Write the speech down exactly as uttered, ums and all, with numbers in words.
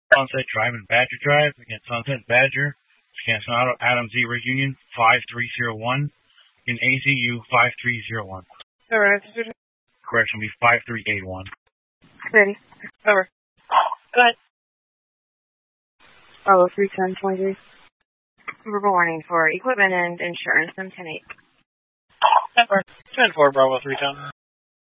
Sunset Drive and Badger Drive. Again, Sunset Badger. Wisconsin Auto, Adam Zebra Union, five three zero one. In A Z U, five three zero one. Over. Correction will be five three eight one. Ready. Over. Go ahead. Bravo three ten twenty-three. Verbal warning for equipment and insurance, M ten eight. Over. ten four, Bravo three ten.